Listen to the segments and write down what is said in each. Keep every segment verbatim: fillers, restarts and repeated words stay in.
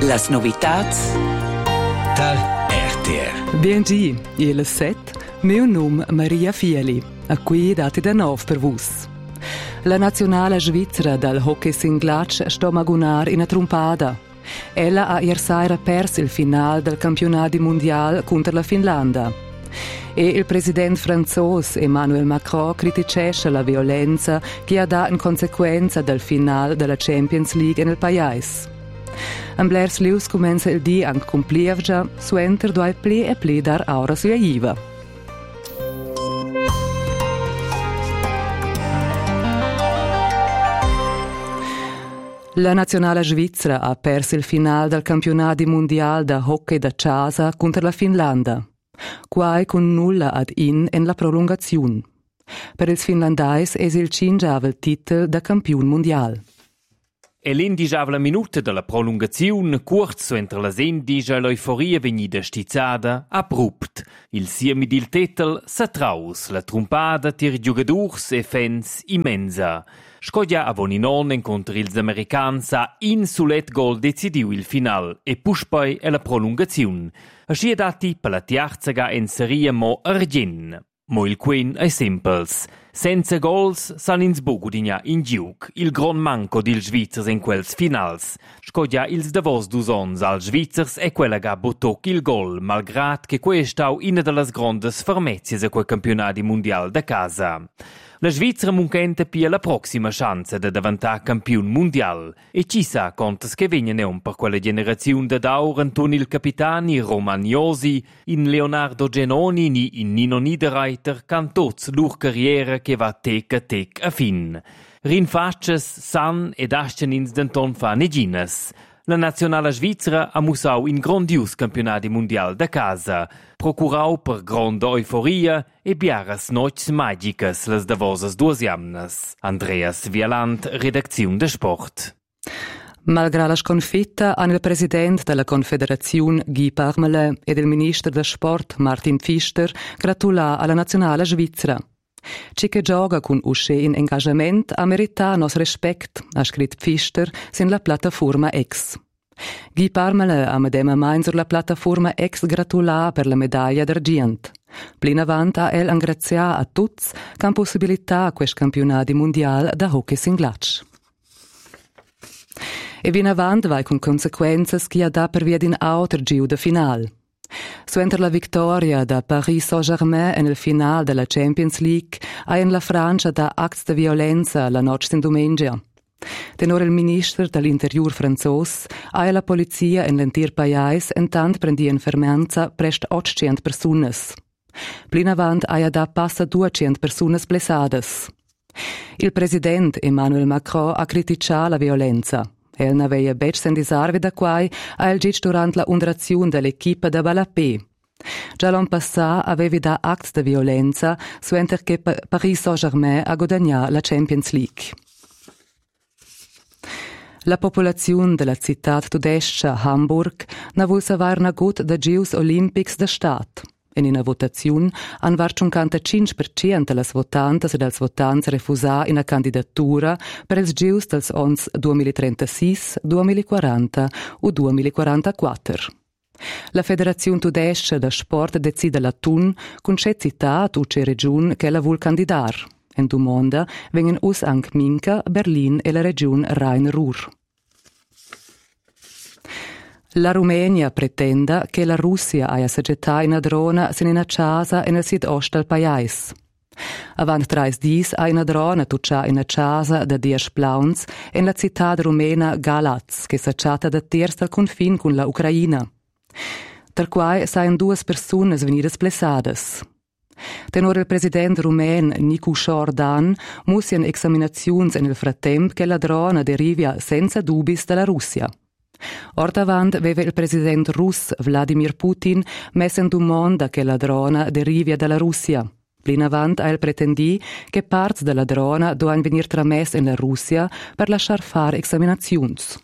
Las novitats dal R T R. Biengi, il set, meu num Maria Fieli, a qui dati da nov per vus. La nazionale svizzera dal hockey singlatsch sto magunar in a trumpada. Ella ha ier saira pers il final del campionato mondiale contro la Finlandia. E il presidente francese Emmanuel Macron criticesce la violenza che ha dato in conseguenza del final della Champions League nel paese. Am blers lius comenza il di anche con plievgia, suenter duai pli e pli dar aura sulla iva. La nazionale svizzera ha perso il finale del campionato mondiale da hockey da casa contro la Finlandia. Quai con nulla ad in en la prolungazione. Per il finlandais es il cingiava il titolo da campione mondiale. E l'indigiava la minuta della prolungazione, curz entre la sendigia e l'euforia venida stizzada, abrupt. Il siemi del titel s'atraus, la trumpada tir giugadurs e fans immensa. Scodia a Voninon incontra ils americans a in sulet gol decidiu il final e puspoi e la prolungazione. Asci è dati per la tiarzaga en seria mo argin. Mo il quen è sempels. Senza gols san ins bogudigna in giug, il gran manco dil Svizzers in quels finals. Scodia ils davos dus ons al Svizzers e quella ga botoc il gol, malgrat che quei stau ina de las grandes fermezias a quei campionati mondial da casa. La Svizzera muncenta pia la prossima chance de davantar campion mondial. E ci sa contas che vegna neon per quella generazione da daur Antoni il Capitani, Romagnosi, in Leonardo Genoni ni in Nino Niederreiter, can tots lur carriera che va tec a tec a fin. Rinfacces, san ed ascen ins denton fa negines. La nazionale svizzera ha musau in grandius campionati mondial da casa, procurau per grande euforia e biaras noits magicas las davosas duas jamnas. Andreas Vialant, redazione de Sport. Malgrado la sconfitta, hanno il presidente della Confederazione Guy Parmelin ed il ministro del Sport Martin Pfister gratulà alla nazionale svizzera. Ci che gioca con usce in engagement a merità nos respect, ha scritto Pfister, sin la piattaforma X. Guy Parmelin ha medema main sur la piattaforma X gratulà per la medaglia d'argent. Plin avant ha el angrazià a tuts che han possibilità a quest campionati mondial da hockey singlatsch. E vin avant vai con consequenze che ha da per via din auter giu de final. Suenter la vittoria da Paris Saint-Germain nel finale della Champions League ha in la Francia da acts de violenza la noche in domenica. Tenor il ministro dell'interior francese ha la polizia in l'entir paese intant prendi in fermanza prest ottocento personas. Plin avant ha da passa duecento personas blessades. Il presidente Emmanuel Macron ha criticato la violenza. El n'aveva bec sen disarvi da quai a el gitg durant la undrazione dell'equipa da Balapé. Già l'an passà avevi da acts de violenza suenter che Paris Saint-Germain ha guadagnato la Champions League. La popolazione della città tudesca Hamburg n'a vul savar nagut da Gius Olympics da stat. In una votazione han var cinquantacinque per cento las votantes e dels votants refusà una candidatura per els gius dels ons duemilatrentassis, duemilaquaranta o duemilaquarantaquattro. La Federazione Tudesca da Sport decide la Tun con c'è citat o c'è region che la vuol candidar. In domanda vengono us anche Minca, Berlin e la regione Rhein-Ruhr. La Rumenia pretenda che la Russia aia seggetà una drona sin una casa nel sud-ost del paese. Avant trais dis ha una drona tuccia in una casa da dies plauns in la città rumena Galaz, che s'acciata da tiers dal confin con la Ucraina. Tal quai sain duas personas venidas blessades. Tenor il presidente rumen Nicu Jordan musian examinaziuns in il frattemp che la drona derivia senza dubis dalla Russia. Or davant veve il presidente russ Vladimir Putin messo in domanda che la drona derivia dalla Russia. Plin avant ha il pretendi che parts della drona doan venir tramess in la Russia per lasciar fare examinaziuns.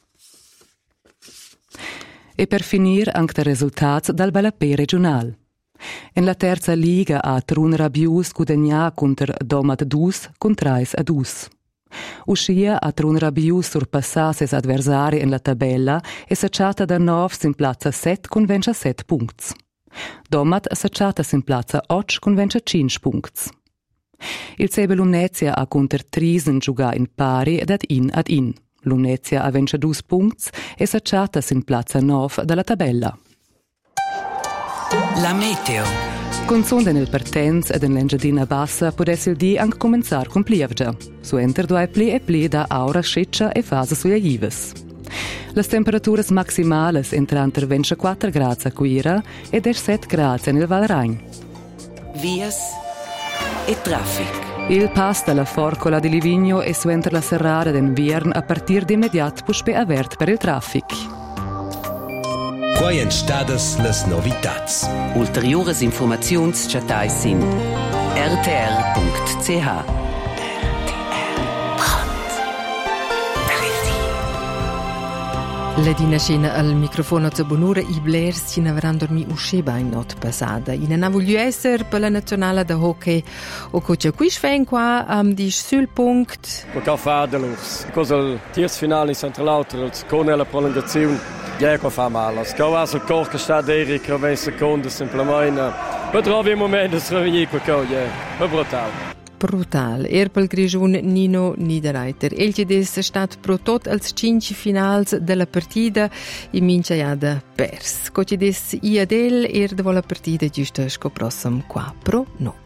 E per finir anche i risultati dal Balapé regional. In la terza liga ha Trun Rabius guadagnato contro Domat Dus con tre a due. Uscia a Trun Rabiu surpassà ses adversari in la tabella e s'acciata da nov sin plazza set con ventisette punts. Domat s'acciata sin plazza otto con venticinque punts. Il Sebe Lumnezia ha conter Trisen giugà in pari ed ad in ad in. Lumnezia ha ventidue punts e s'acciata sin plazza nove dalla tabella. La meteo. Con sonde nel partenz ed in l'engiadina bassa potesse il di anche cominciare con plievgia. Su enter due pli e pli da aura sceccia e fase sulle ives. Le temperaturas maximales entran tra ventiquattro gradi a Quira e diciassette gradi nel Val Ragn. Vias e traffic. Il pass della Forcola di Livigno e su enter la serrara d'Enviern a partir di immediat puspe avert per il traffic. Quai en stadas las novitats. Ulteriores informaziuns chatai sin r t r punct c h. La dina scena al microfono za bonura i Blairs ci avranno dormi usceba in not passata. In ana voglio essere per la nazionale da hockey o coach qui sfen qua am di sul punct. Qua fa delus. Cosa il terzo finale in Centralauter con la prolungazione. Ja, qua fa male. Ska also kort che sta Erik venti secondi semplicemente. Per trovi un momento di revenire qua co, ja. È brutale. Brutal. Er pel grigiun Nino Niederreiter. El che des stat pro tot als cinque finals della partida in mincha jada pers. Co che des i adel er de vola partida giusta scoprossam qua pro no.